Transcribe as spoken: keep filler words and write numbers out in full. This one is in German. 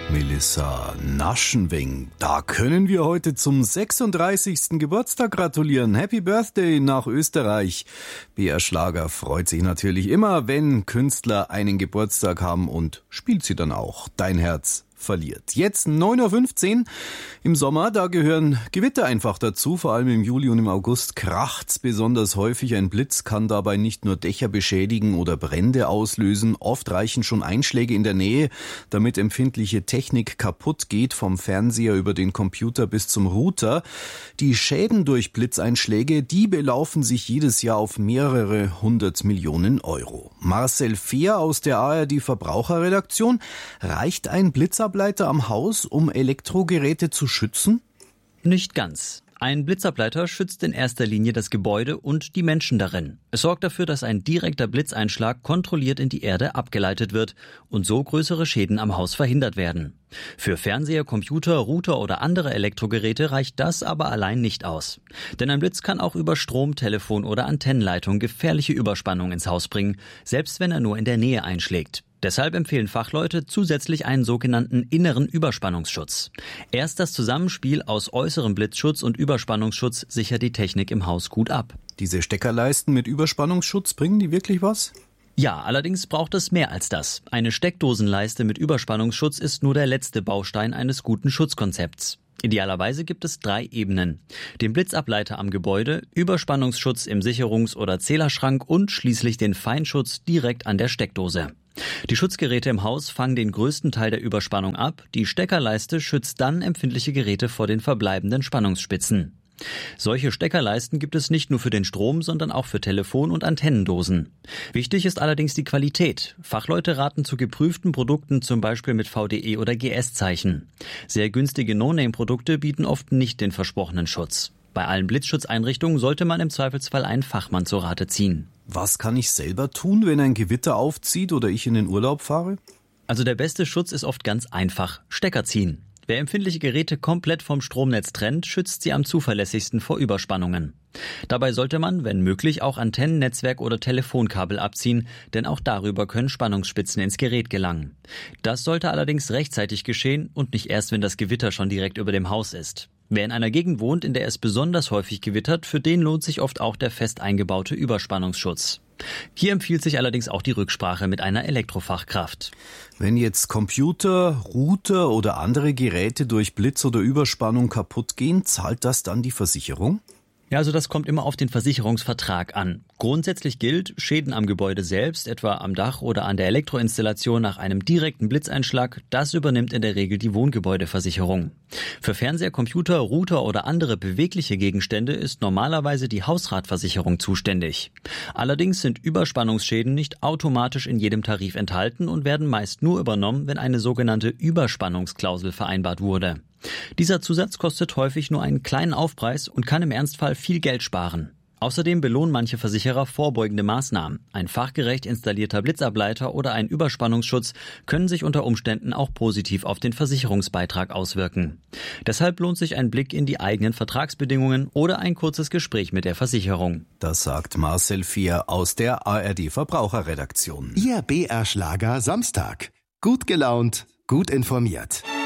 Melissa Naschenweng. Da können wir heute zum sechsunddreißigsten Geburtstag gratulieren. Happy Birthday nach Österreich. B R Schlager freut sich natürlich immer, wenn Künstler einen Geburtstag haben und spielt sie dann auch. Dein Herz verliert. Jetzt neun Uhr fünfzehn. Im Sommer, da gehören Gewitter einfach dazu. Vor allem im Juli und im August kracht's besonders häufig. Ein Blitz kann dabei nicht nur Dächer beschädigen oder Brände auslösen. Oft reichen schon Einschläge in der Nähe, damit empfindliche Technik kaputt geht, vom Fernseher über den Computer bis zum Router. Die Schäden durch Blitzeinschläge, die belaufen sich jedes Jahr auf mehrere hundert Millionen Euro. Marcel Fehr aus der A R D Verbraucherredaktion. Reicht ein Blitzableiter am Haus, um Elektrogeräte zu schützen? Nicht ganz. Ein Blitzableiter schützt in erster Linie das Gebäude und die Menschen darin. Es sorgt dafür, dass ein direkter Blitzeinschlag kontrolliert in die Erde abgeleitet wird und so größere Schäden am Haus verhindert werden. Für Fernseher, Computer, Router oder andere Elektrogeräte reicht das aber allein nicht aus. Denn ein Blitz kann auch über Strom, Telefon oder Antennenleitung gefährliche Überspannung ins Haus bringen, selbst wenn er nur in der Nähe einschlägt. Deshalb empfehlen Fachleute zusätzlich einen sogenannten inneren Überspannungsschutz. Erst das Zusammenspiel aus äußerem Blitzschutz und Überspannungsschutz sichert die Technik im Haus gut ab. Diese Steckerleisten mit Überspannungsschutz, bringen die wirklich was? Ja, allerdings braucht es mehr als das. Eine Steckdosenleiste mit Überspannungsschutz ist nur der letzte Baustein eines guten Schutzkonzepts. Idealerweise gibt es drei Ebenen: den Blitzableiter am Gebäude, Überspannungsschutz im Sicherungs- oder Zählerschrank und schließlich den Feinschutz direkt an der Steckdose. Die Schutzgeräte im Haus fangen den größten Teil der Überspannung ab, die Steckerleiste schützt dann empfindliche Geräte vor den verbleibenden Spannungsspitzen. Solche Steckerleisten gibt es nicht nur für den Strom, sondern auch für Telefon- und Antennendosen. Wichtig ist allerdings die Qualität. Fachleute raten zu geprüften Produkten, zum Beispiel mit V D E- oder G S-Zeichen. Sehr günstige No-Name-Produkte bieten oft nicht den versprochenen Schutz. Bei allen Blitzschutzeinrichtungen sollte man im Zweifelsfall einen Fachmann zu Rate ziehen. Was kann ich selber tun, wenn ein Gewitter aufzieht oder ich in den Urlaub fahre? Also der beste Schutz ist oft ganz einfach: Stecker ziehen. Wer empfindliche Geräte komplett vom Stromnetz trennt, schützt sie am zuverlässigsten vor Überspannungen. Dabei sollte man, wenn möglich, auch Antennen, Netzwerk oder Telefonkabel abziehen, denn auch darüber können Spannungsspitzen ins Gerät gelangen. Das sollte allerdings rechtzeitig geschehen und nicht erst, wenn das Gewitter schon direkt über dem Haus ist. Wer in einer Gegend wohnt, in der es besonders häufig gewittert, für den lohnt sich oft auch der fest eingebaute Überspannungsschutz. Hier empfiehlt sich allerdings auch die Rücksprache mit einer Elektrofachkraft. Wenn jetzt Computer, Router oder andere Geräte durch Blitz oder Überspannung kaputt gehen, zahlt das dann die Versicherung? Ja, also das kommt immer auf den Versicherungsvertrag an. Grundsätzlich gilt, Schäden am Gebäude selbst, etwa am Dach oder an der Elektroinstallation nach einem direkten Blitzeinschlag, das übernimmt in der Regel die Wohngebäudeversicherung. Für Fernseher, Computer, Router oder andere bewegliche Gegenstände ist normalerweise die Hausratversicherung zuständig. Allerdings sind Überspannungsschäden nicht automatisch in jedem Tarif enthalten und werden meist nur übernommen, wenn eine sogenannte Überspannungsklausel vereinbart wurde. Dieser Zusatz kostet häufig nur einen kleinen Aufpreis und kann im Ernstfall viel Geld sparen. Außerdem belohnen manche Versicherer vorbeugende Maßnahmen. Ein fachgerecht installierter Blitzableiter oder ein Überspannungsschutz können sich unter Umständen auch positiv auf den Versicherungsbeitrag auswirken. Deshalb lohnt sich ein Blick in die eigenen Vertragsbedingungen oder ein kurzes Gespräch mit der Versicherung. Das sagt Marcel Fehr aus der A R D Verbraucherredaktion. Ihr B R Schlager Samstag. Gut gelaunt, gut informiert.